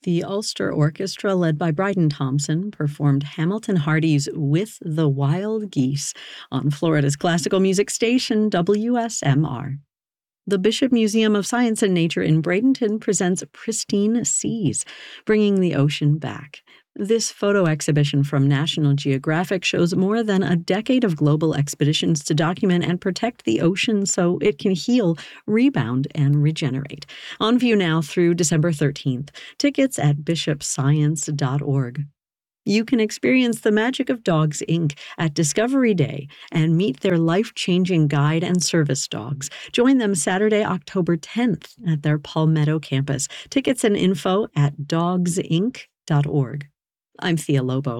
The Ulster Orchestra, led by Bryden Thompson, performed Hamilton Hardy's With the Wild Geese on Florida's classical music station, WSMR. The Bishop Museum of Science and Nature in Bradenton presents Pristine Seas, bringing the ocean back. This photo exhibition from National Geographic shows more than a decade of global expeditions to document and protect the ocean so it can heal, rebound, and regenerate. On view now through December 13th. Tickets at bishopscience.org. You can experience the magic of Dogs, Inc. at Discovery Day and meet their life-changing guide and service dogs. Join them Saturday, October 10th at their Palmetto campus. Tickets and info at dogsinc.org. I'm Thea Lobo.